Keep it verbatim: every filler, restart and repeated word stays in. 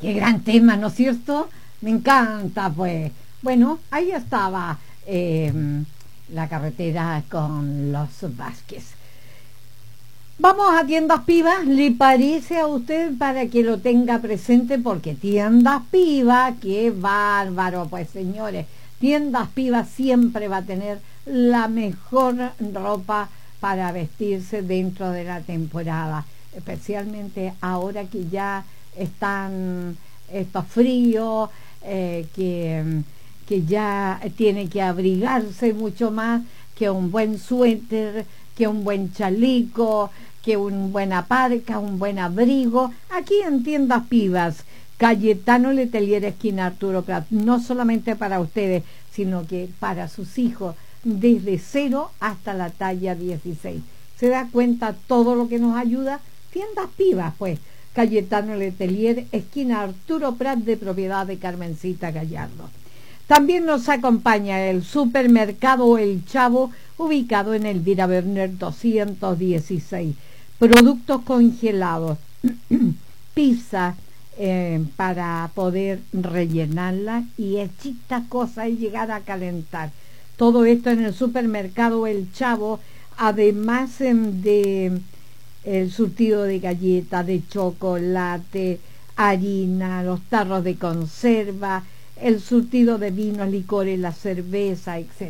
qué gran tema, ¿no es cierto? Me encanta, pues. Bueno, ahí estaba eh, la carretera con los Vázquez. Vamos a Tiendas Pivas, ¿le parece a usted para que lo tenga presente? Porque Tiendas Pivas, qué bárbaro, pues señores, Tiendas Pivas siempre va a tener la mejor ropa para vestirse dentro de la temporada, especialmente ahora que ya están estos fríos, eh, que, que ya tiene que abrigarse mucho más que un buen suéter, que un buen chaleco, que una buena parca, un buen abrigo. Aquí en Tiendas Pivas, Cayetano Letelier, esquina Arturo Prat, no solamente para ustedes, sino que para sus hijos, desde cero hasta la talla dieciséis. ¿Se da cuenta todo lo que nos ayuda? Tiendas Pivas, pues. Cayetano Letelier, esquina Arturo Prat, de propiedad de Carmencita Gallardo. También nos acompaña el supermercado El Chavo, ubicado en Elvira Berner doscientos dieciséis. Productos congelados, pizza eh, para poder rellenarla y hechitas cosas y llegar a calentar. Todo esto en el supermercado El Chavo, además de el surtido de galletas, de chocolate, harina, los tarros de conserva, el surtido de vinos, licores, la cerveza, etcétera.